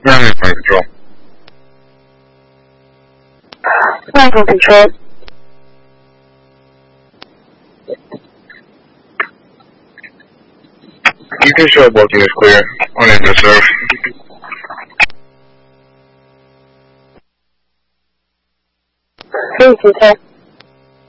Runway flight control. Flight control. You can show booking is clear on engine serve. Thank you, sir.